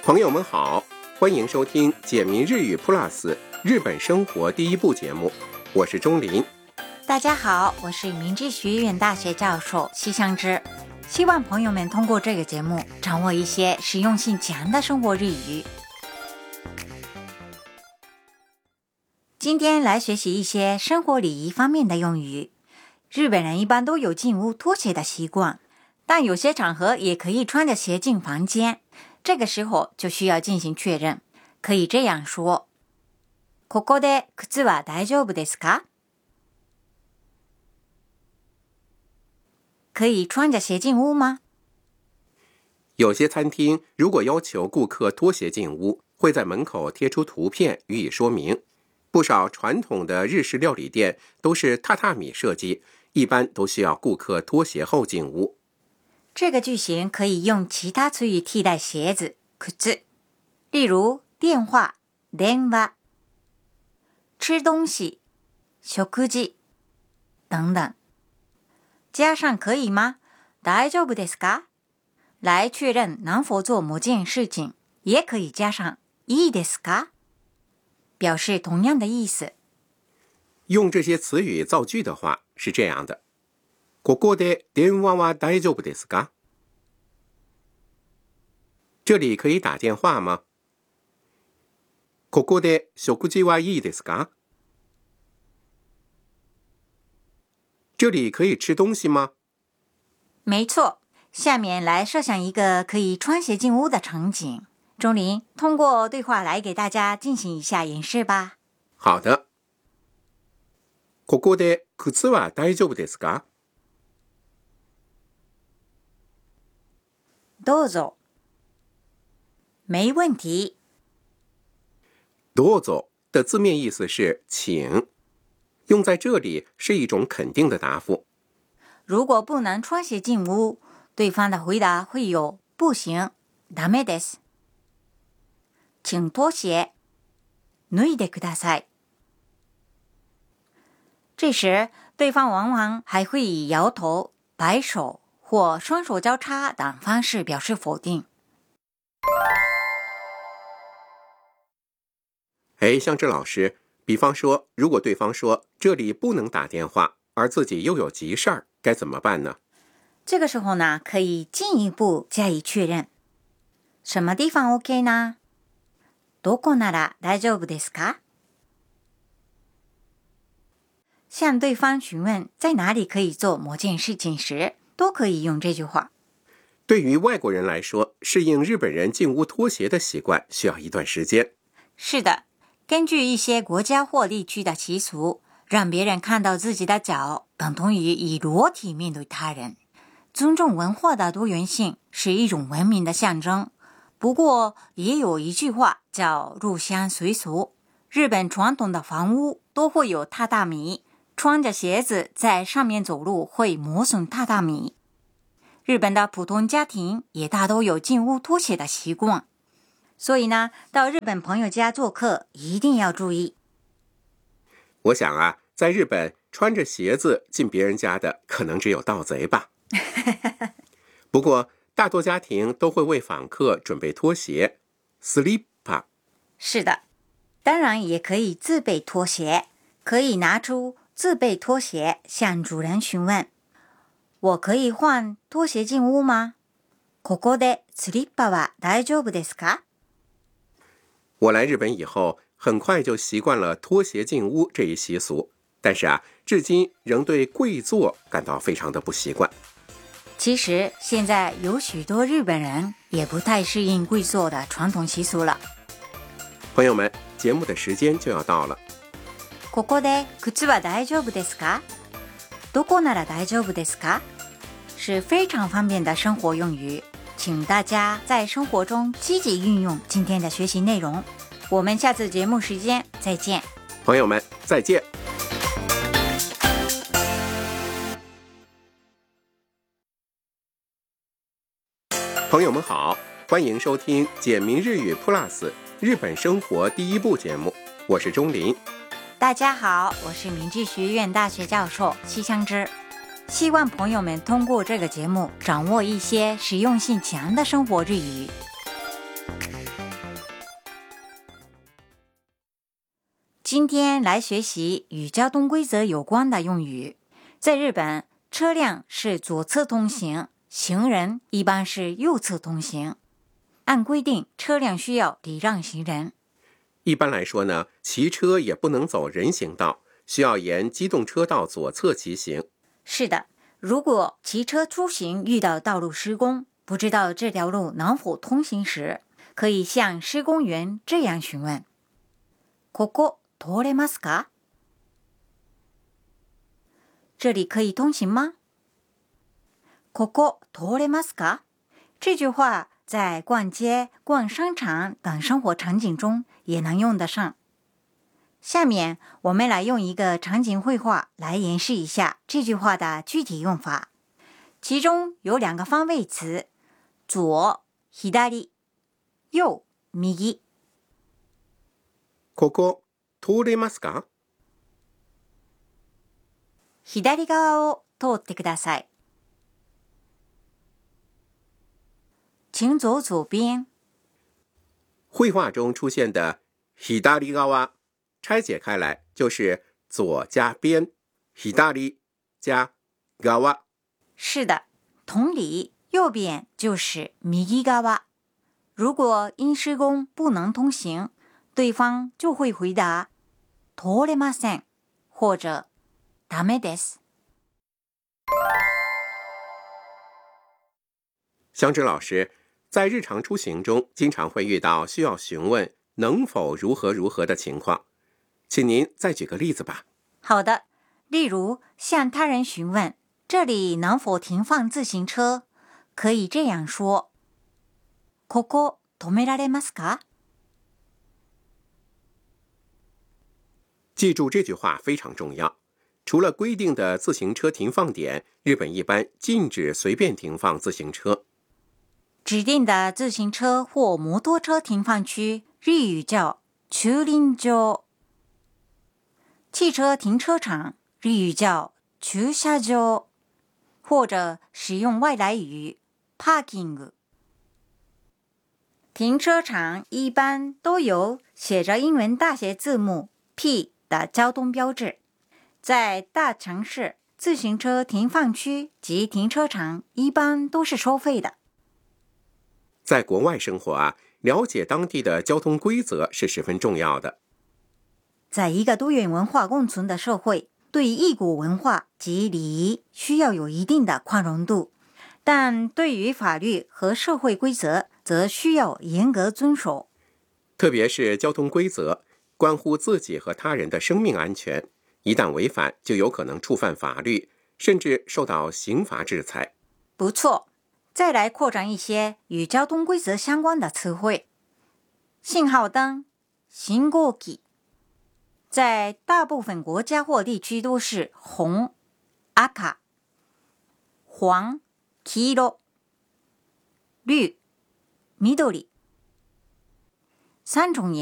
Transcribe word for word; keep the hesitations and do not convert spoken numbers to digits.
朋友们好，欢迎收听简明日语 Plus 日本生活第一部节目，我是钟林。 大家好，我是明治学院大学教授西香织。希望朋友们通过这个节目掌握一些实用性强的生活日语。今天来学习一些生活礼仪方面的用语。日本人一般都有进屋脱鞋的习惯，但有些场合也可以穿着鞋进房间，这个时候就需要进行确认。可以这样说：ここで靴は大丈夫ですか？可以穿着鞋进屋吗？ 有些餐厅如果要求顾客脱鞋进屋，会在门口贴出图片予以说明。不少传统的日式料理店都是榻榻米设计，一般都需要顾客脱鞋后进屋。 这个句型可以用其他词语替代鞋子、靴，例如电话、電話、吃东西、食事等等。加上可以吗？大丈夫ですか？来确认能否做某件事情，也可以加上いいですか？表示同样的意思。 用这些词语造句的话是这样的：ここで電話は大丈夫ですか？这里可以打电话吗？ここで食事はいいですか？这里可以吃东西吗？ 没错，下面来设想一个可以穿鞋进屋的场景。钟林通过对话来给大家进行一下演示吧。 好的。ここで靴は大丈夫ですか？ どうぞ。没问题。 どうぞ的字面意思是请，用在这里是一种肯定的答复。 如果不能穿鞋进屋，对方的回答会有不行、ダメです。请脱鞋、脱いでください。这时，对方往往还会以摇头、摆手或双手交叉等方式表示否定。 哎，香织老师，比方说，如果对方说这里不能打电话，而自己又有急事儿，该怎么办呢？ 这个时候呢，可以进一步加以确认。什么地方 OK 呢？どこなら大丈夫ですか？向对方询问在哪里可以做某件事情时，都可以用这句话。 对于外国人来说，适应日本人进屋脱鞋的习惯需要一段时间。 是的，根据一些国家或地区的习俗，让别人看到自己的脚等同于以裸体面对他人。尊重文化的多元性是一种文明的象征。不过也有一句话叫入乡随俗，日本传统的房屋都会有榻榻米，穿着鞋子在上面走路会磨损榻榻米。日本的普通家庭也大都有进屋脱鞋的习惯，所以呢，到日本朋友家做客一定要注意。 我想啊，在日本穿着鞋子进别人家的可能只有盗贼吧。不过大多家庭都会为访客准备拖鞋 slipper。 是的，当然也可以自备拖鞋，可以拿出自备拖鞋向主人询问：我可以换拖鞋进屋吗？ここでスリッパは大丈夫ですか？ 我来日本以后很快就习惯了脱鞋进屋这一习俗，但是啊，至今仍对跪坐感到非常的不习惯。 其实现在有许多日本人也不太适应跪坐的传统习俗了。 朋友们，节目的时间就要到了。 ここで靴は大丈夫ですか？どこなら大丈夫ですか？是非常方便的生活用语，请大家在生活中积极运用今天的学习内容。我们下次节目时间再见。 朋友们，再见。朋友们好，欢迎收听简明日语 Plus 日本生活第一部节目，我是钟林。 大家好，我是明治学院大学教授西香织。希望朋友们通过这个节目掌握一些实用性强的生活日语。 今天来学习与交通规则有关的用语。在日本，车辆是左侧通行，行人一般是右侧通行。按规定，车辆需要礼让行人。 一般来说呢，骑车也不能走人行道，需要沿机动车道左侧骑行。 是的，如果骑车出行遇到道路施工，不知道这条路能否通行时，可以向施工员这样询问：ここ通れますか？这里可以通行吗？ここ通れますか？这句话在逛街、逛商场等生活场景中也能用得上。下面我们来用一个场景绘画来演示一下这句话的具体用法。其中有两个方位词，左、左、右、右。 ここ通れますか？ 左側を通ってください。请走左边。 绘画中出现的左側拆解开来就是左加边，左加側。 是的，同理，右边就是右側。如果因施工不能通行，对方就会回答通れません或者ダメです。 香芝老师，在日常出行中经常会遇到需要询问能否如何如何的情况，请您再举个例子吧。 好的，例如向他人询问这里能否停放自行车，可以这样说：ここ止められますか？ 记住这句话非常重要。除了规定的自行车停放点，日本一般禁止随便停放自行车。 指定的自行车或摩托车停放区，日语叫駐輪場。汽车停车场，日语叫駐車場，或者使用外来语パーキング。停车场一般都有写着英文大写字母 P 的交通标志。在大城市，自行车停放区及停车场一般都是收费的。 在国外生活啊，了解当地的交通规则是十分重要的。 在一个多元文化共存的社会，对异国文化及礼仪需要有一定的宽容度，但对于法律和社会规则则需要严格遵守。 特别是交通规则，关乎自己和他人的生命安全，一旦违反就有可能触犯法律，甚至受到刑罚制裁。 不错，再来扩展一些与交通规则相关的词汇。信号灯、信号機，在大部分国家或地区都是红、赤、黄、黄色、绿、緑三种颜